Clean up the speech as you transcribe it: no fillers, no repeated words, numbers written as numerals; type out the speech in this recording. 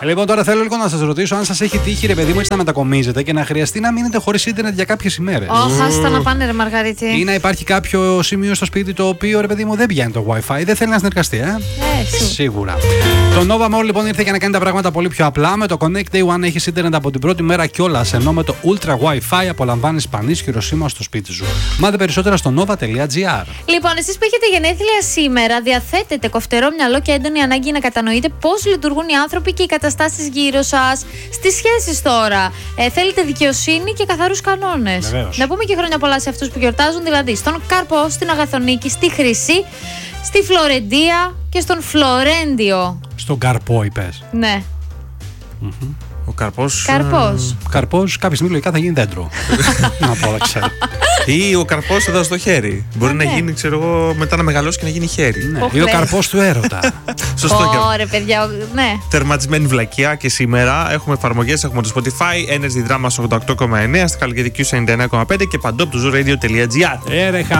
Λοιπόν, τώρα θέλω λίγο να σας ρωτήσω αν σας έχει τύχει, ρε παιδί μου, έτσι να μετακομίζετε και να χρειαστεί να μείνετε χωρίς ίντερνετ για κάποιες ημέρες. Άστα να πάνε, ρε Μαργαρίτη. Ή να υπάρχει κάποιο σημείο στο σπίτι το οποίο, ρε παιδί μου, δεν πιάνει το Wi-Fi, δεν θέλει να συνεργαστεί, Σίγουρα. Το Nova More λοιπόν ήρθε για να κάνει τα πράγματα πολύ πιο απλά. Με το Connect Day One έχεις ίντερνετ από την πρώτη μέρα κιόλας, ενώ με το Ultra Wi-Fi απολαμβάνεις πανίσχυρο χειροσύμα στο σπίτι σου. Μάθε περισσότερα στο nova.gr. Λοιπόν, εσείς που έχετε γενέθλια σήμερα, διαθέτετε κοφτερό μυαλό και έντονη ανάγκη να κατανοείτε πώς λειτουργούν οι άνθρωποι και οι καταστάσεις γύρω σας. Στις σχέσεις τώρα, θέλετε δικαιοσύνη και καθαρούς κανόνες. Βεβαίως. Να πούμε και χρόνια πολλά σε αυτούς που γιορτάζουν, δηλαδή στον Καρπό, στην Αγαθονίκη, στη Χρυσή, στη Φλωρεντία και στον Φλωρέντιο. Στον Καρπό, είπες. Ναι. Ο Καρπός. Καρπός, κάποια στιγμή λογικά θα γίνει δέντρο. Να πω, δεν ξέρω. Ή ο Καρπός εδώ στο χέρι. Μπορεί να γίνει, ξέρω εγώ, μετά να μεγαλώσει και να γίνει χέρι. Ή ο Καρπός του έρωτα. Σωστό και αυτό. Ωραία, παιδιά, ναι. Τερματισμένη βλακεία και σήμερα έχουμε εφαρμογές. Έχουμε το Spotify, Energy Drama 88,9, στα Καλκιδικίου 99,5 και παντού από το zooradio.gr.